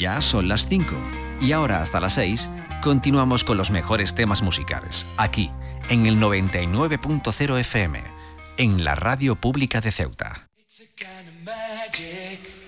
Ya son las 5 y ahora hasta las 6 continuamos con los mejores temas musicales, aquí, en el 99.0 FM, en la radio pública de Ceuta. It's a kind of magic.